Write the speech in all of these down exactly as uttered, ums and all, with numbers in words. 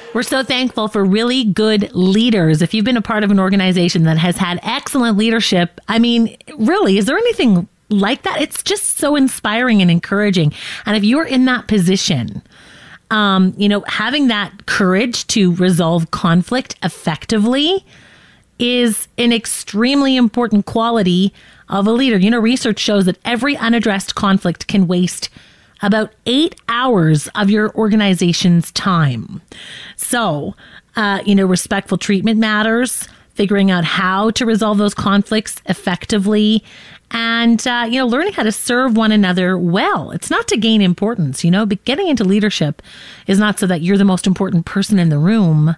We're so thankful for really good leaders. If you've been a part of an organization that has had excellent leadership, I mean, really, is there anything like that? It's just so inspiring and encouraging. And if you're in that position, um, you know, having that courage to resolve conflict effectively is an extremely important quality of a leader. You know, research shows that every unaddressed conflict can waste about eight hours of your organization's time. So, uh, you know, respectful treatment matters, figuring out how to resolve those conflicts effectively, and, uh, you know, learning how to serve one another well. It's not to gain importance, you know, but getting into leadership is not so that you're the most important person in the room,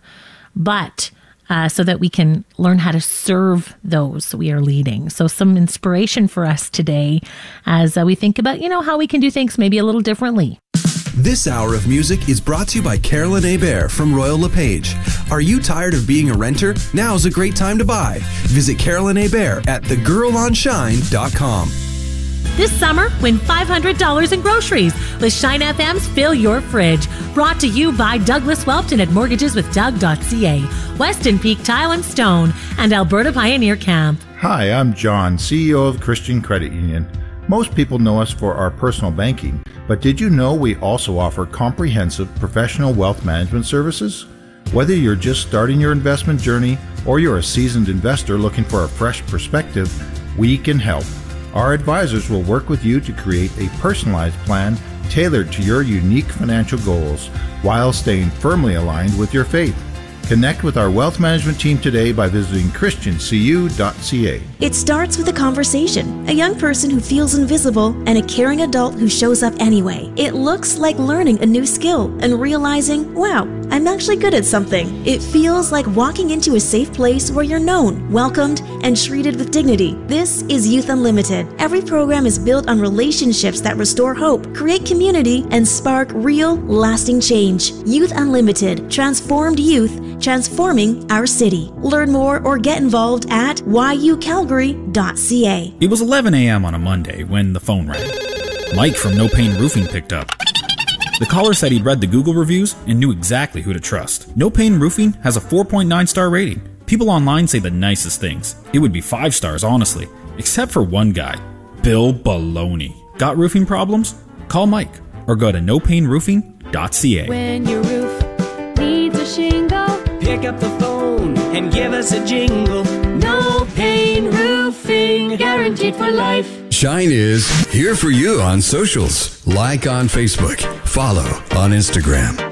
but Uh, so that we can learn how to serve those we are leading. So some inspiration for us today as uh, we think about, you know, how we can do things maybe a little differently. This hour of music is brought to you by Carolyn Hebert from Royal LePage. Are you tired of being a renter? Now's a great time to buy. Visit Carolyn Hebert at the girl on shine dot com. This summer, win five hundred dollars in groceries with Shine F M's Fill Your Fridge. Brought to you by Douglas Welpton at mortgages with doug dot c a, Weston Peak Tile and Stone, and Alberta Pioneer Camp. Hi, I'm John, C E O of Christian Credit Union. Most people know us for our personal banking, but did you know we also offer comprehensive professional wealth management services? Whether you're just starting your investment journey or you're a seasoned investor looking for a fresh perspective, we can help. Our advisors will work with you to create a personalized plan tailored to your unique financial goals while staying firmly aligned with your faith. Connect with our wealth management team today by visiting christian c u dot c a. It starts with a conversation, a young person who feels invisible, and a caring adult who shows up anyway. It looks like learning a new skill and realizing, wow, I'm actually good at something. It feels like walking into a safe place where you're known, welcomed, and treated with dignity. This is Youth Unlimited. Every program is built on relationships that restore hope, create community, and spark real, lasting change. Youth Unlimited, transformed youth, transforming our city. Learn more or get involved at y u calgary dot c a. It was eleven a.m. on a Monday when the phone rang. Mike from No Pain Roofing picked up. The caller said he'd read the Google reviews and knew exactly who to trust. No Pain Roofing has a four point nine star rating. People online say the nicest things. It would be five stars, honestly. Except for one guy, Bill Baloney. Got roofing problems? Call Mike or go to no pain roofing dot c a. When your roof needs a shingle, pick up the phone and give us a jingle. No Pain Roofing, guaranteed for life. Shine is here for you on socials. Like on Facebook. Follow on Instagram.